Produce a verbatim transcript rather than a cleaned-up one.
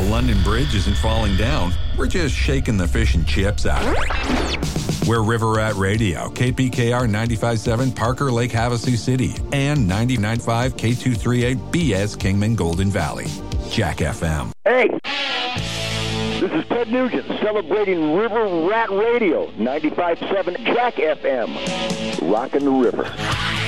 London Bridge isn't falling down. We're just shaking the fish and chips out of it. We're River Rat Radio, K P K R ninety-five point seven, Parker Lake, Havasu City, and ninety-nine point five, K two thirty-eight, B S Kingman, Golden Valley. Jack F M. Hey, this is Ted Nugent celebrating River Rat Radio, ninety-five point seven Jack F M. Rockin' the river.